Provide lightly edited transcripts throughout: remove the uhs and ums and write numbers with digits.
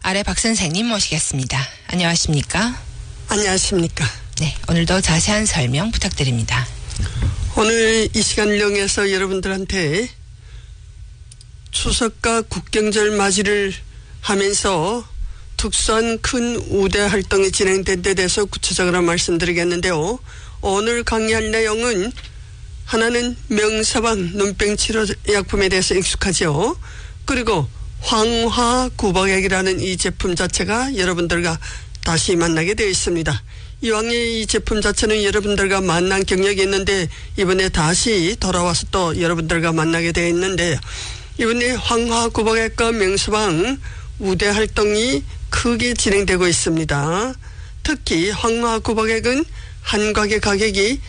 아래 박 선생님 모시겠습니다. 안녕하십니까? 안녕하십니까? 네, 오늘도 자세한 설명 부탁드립니다. 오늘 이 시간을 이용해서 여러분들한테 추석과 국경절 맞이를 하면서 특수한 큰 우대 활동이 진행된 데 대해서 구체적으로 말씀드리겠는데요. 오늘 강의할 내용은 하나는 명사방 눈병치료 약품에 대해서 익숙하죠. 그리고 황화구박액이라는 이 제품 자체가 여러분들과 다시 만나게 되어 있습니다. 이왕에 이 제품 자체는 여러분들과 만난 경력이 있는데 이번에 다시 돌아와서 또 여러분들과 만나게 되어 있는데, 이번에 황화구박액과 명사방 우대 활동이 크게 진행되고 있습니다. 특히 황화구박액은 한 가게 가격이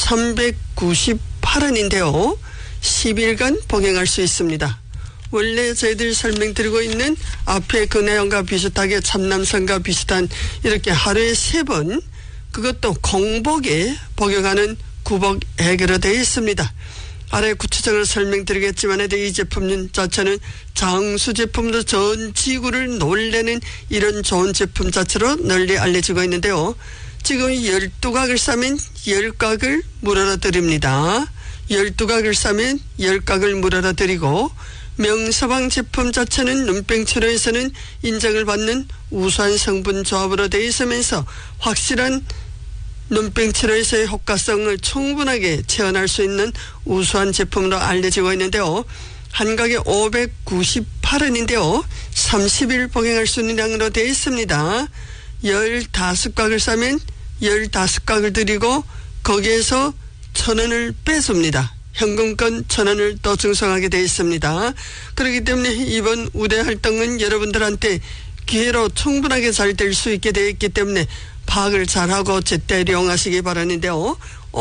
398원인데요. 10일간 복용할 수 있습니다. 원래 저희들 설명드리고 있는 앞에 그 내용과 비슷하게 참남성과 비슷한 이렇게 하루에 3번, 그것도 공복에 복용하는 구박액으로 되어 있습니다. 아래 구체적으로 설명드리겠지만 이 제품 자체는 장수 제품으로 전 지구를 놀래는 이런 좋은 제품 자체로 널리 알려지고 있는데요. 지금 12각을 싸면 10각을 무료로 드립니다. 12각을 싸면 10각을 무료로 드리고, 명사방 제품 자체는 눈병치료에서는 인정을 받는 우수한 성분 조합으로 되어 있으면서 확실한 눈병치료에서의 효과성을 충분하게 체험할 수 있는 우수한 제품으로 알려지고 있는데요. 한 가게 598원인데요. 30일 복용할 수 있는 양으로 되어 있습니다. 15각을 싸면 15각을 드리고 거기에서 1,000원을 빼줍니다. 현금권 1,000원을 더 증송하게 되어 있습니다. 그렇기 때문에 이번 우대 활동은 여러분들한테 기회로 충분하게 잘 될 수 있게 되어 있기 때문에 파악을 잘하고 제때 이용하시기 바라는데요.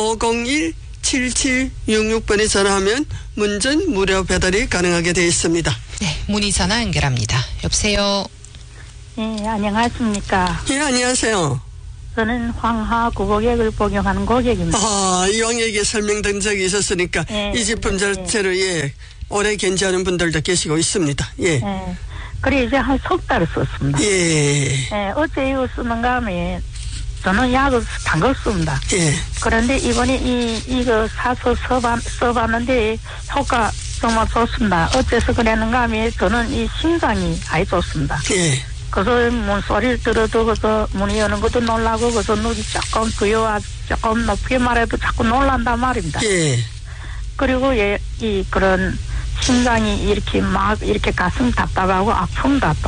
501-7766번에 전화하면 문전 무료 배달이 가능하게 되어 있습니다. 네, 문의 전화 연결합니다. 여보세요? 네, 안녕하십니까? 예, 안녕하세요. 저는 황화구박액을 복용하는 고객입니다. 이왕에게 설명된 적이 있었으니까 이 제품 자체로 오래 견지하는 분들도 계시고 있습니다. 예. 그래 이제 한 석 달을 썼습니다. 어째 이거 쓰는가 하면 저는 약을 단 걸 씁니다. 그런데 이번에 이거 사서 써봤는데 효과 정말 좋습니다. 어째서 그랬는가 하면 저는 이 심장이 아주 좋습니다. 그래서 문소리를 들어도 그래서 문이 여는 것도 놀라고 그래서 눈이 조금 부여와 조금 높게 말해도 자꾸 놀란단 말입니다. 그리고 그런 심장이 이렇게 막 이렇게 가슴 답답하고 아픕니다 또.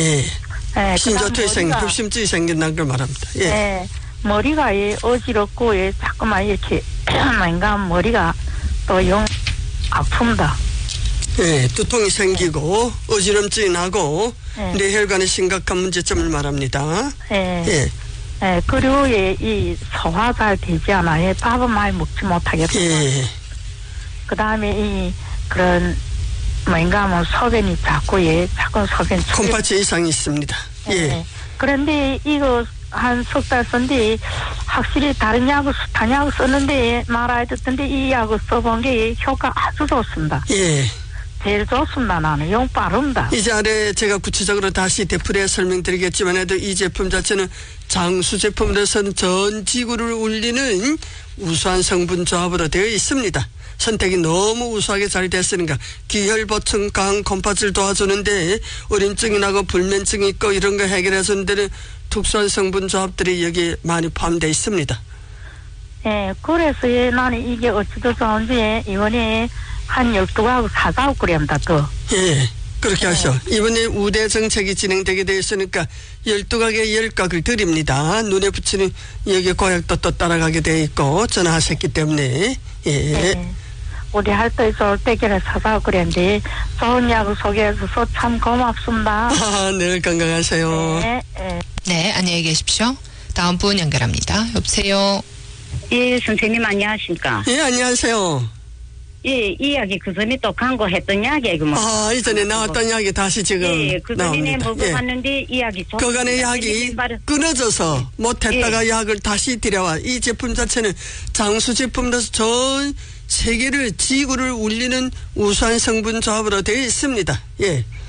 신조퇴생, 급심증이 생긴다는 걸 말합니다. 머리가 어지럽고 자꾸만 이렇게 뭔가 머리가 또 영 아픕니다. 두통이 생기고 어지럼증이 나고 뇌혈관의 심각한 문제점을 말합니다. 그리고 이 소화 잘 되지 않아요. 밥은 많이 먹지 못하겠어요. 그 다음에 그런 뭔가 소변이 자꾸 소변 콩팥이 이상이 있습니다. 그런데 이거 한 석 달 썼는데 확실히 다른 약을 단약을 썼는데 말아야 듣던데 이 약을 써본 게 효과 아주 좋습니다. 제일 좋습니다. 나는 용 빠릅니다. 이제 아래 제가 구체적으로 다시 되풀이해 설명드리겠지만 해도 이 제품 자체는 장수 제품으로서는 전 지구를 울리는 우수한 성분 조합으로 되어 있습니다. 선택이 너무 우수하게 잘 됐으니까 기혈 보충 강한 콩팥을 도와주는데 어림증이 나고 불면증이 있고 이런 거 해결해 주는 데는 특수한 성분 조합들이 여기 많이 포함되어 있습니다. 그래서 나는 이게 어찌도 좋은지 이번에 한 12가구 사가고 그럽니다 또. 그렇게 하셔. 이번에 우대 정책이 진행되게 되어 있으니까 12가게 10각을 드립니다. 눈에 붙이는 여기 고약도 또 따라가게 되어 있고 전화하셨기 때문에. 우리 할 때 좋을 때 그래 사가고 그랬는데 좋은 약을 소개해 줘서 참 고맙습니다. 늘 건강하세요. 네, 안녕히 계십시오. 다음 분 연결합니다. 여보세요? 예, 선생님 안녕하십니까? 예, 안녕하세요. 예, 이 약이 그 전에 또 광고했던 약이고 뭐. 이전에 나왔던 약이 다시 지금 그 전에 먹어봤는데 이 약이 좋습니다. 그간의 약이 끊어져서 못했다가 약을 다시 들여와. 이 제품 자체는 장수 제품으로서 전 세계를 지구를 울리는 우수한 성분 조합으로 되어 있습니다.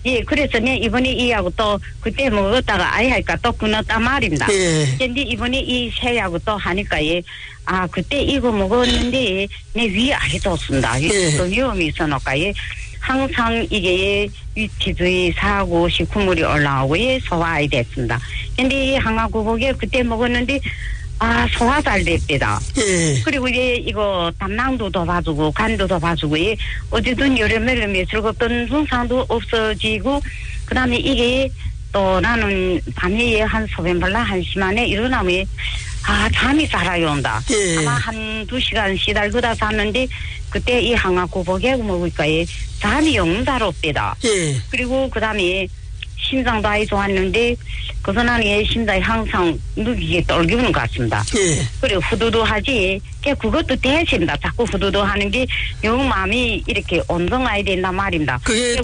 예, 그래서 내 이번에 이하고 또 그때 먹었다가 아이 할까 또 끊었단 말입니다. 예. 근데 이번에 이 새하고 또 하니까 예, 아 그때 이거 먹었는데 내 위 알이 떴습니다. 예. 또 위험이 있어놓까 예. 항상 이게 위치주의 사고 식후물이 올라오고 예, 소화이 됐습니다. 근데 이 항아구복에 그때 먹었는데 아 소화 잘 됐대다. 예. 그리고 이거 담낭도 더 봐주고 간도 더 봐주고 예, 어쨌든 여름에 즐겁던 증상도 없어지고 그다음에 이게 또 나는 밤에 한 소변발라 1시 만에 일어나면 아 잠이 잘 온다. 예. 아마 한 2시간 시달그다 잤는데 그때 이 항아구복에 먹으니까 예, 잠이 영 잘 없대다. 예. 그리고 그다음에 심장도 아주 좋았는데 그래서 나는 심장이 항상 누기게 떨기는 것 같습니다. 예. 그리고 후두두 하지 그것도 대신다. 자꾸 후두두 하는 게 영 마음이 이렇게 온정해야 된단 말입니다. 그게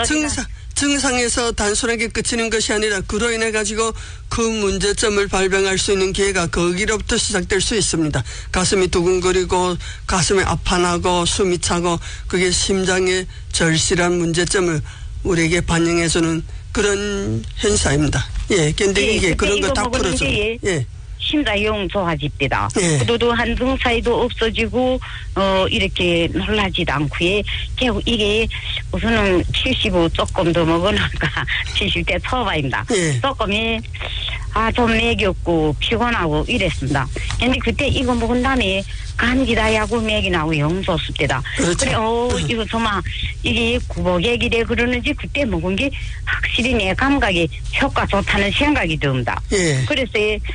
증상에서 단순하게 그치는 것이 아니라 그로 인해 가지고 그 문제점을 발견할 수 있는 기회가 거기로부터 시작될 수 있습니다. 가슴이 두근거리고 가슴이 아파나고 숨이 차고 그게 심장의 절실한 문제점을 우리에게 반영해주는 그런 현상입니다. 예, 근데 예, 이게 그런 거 다 풀어줘. 예. 심장이 영 좋아집니다. 예. 후두두 한증 사이도 없어지고 이렇게 놀라지도 않고 결국 이게 우선은 75 조금 더 먹으니까 70대 초반입니다. 예. 조금이 좀 매겼고 피곤하고 이랬습니다. 근데 그때 이거 먹은 다음에 감기다야고 맥이 나고 영 좋습니다. 그렇죠. 그래 이거 정말 이게 구복액이래 그러는지 그때 먹은 게 확실히 내 감각에 효과 좋다는 생각이 듭니다. 예. 그래서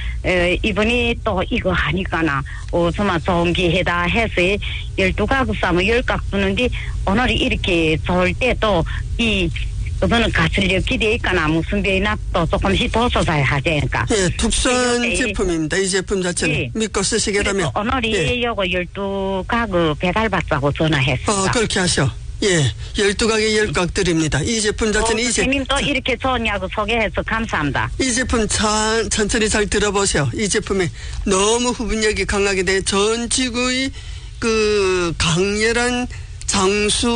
이번에 또 이거 하니까나 정말 좋은 기회다 해서 12가구 싸면 10각 주는데 오늘이 이렇게 좋을 때 또 그거는 가슬력이 되니까 무슨 병이나 또 조금씩 더 써야 하니까. 예, 특수한 제품입니다. 이 제품 자체는. 예. 믿고 쓰시겠다면. 오늘이 예. 요거 12가구 배달받자고 전화했습니다. 그렇게 하셔. 예, 12각에 10각 드립니다. 이 제품 자체는 선생님 또 이렇게 좋냐고 소개해서 감사합니다. 이 제품 천천히 잘 들어보세요. 이 제품이 너무 흡입력이 강하게 돼 전 지구의 그 강렬한 장수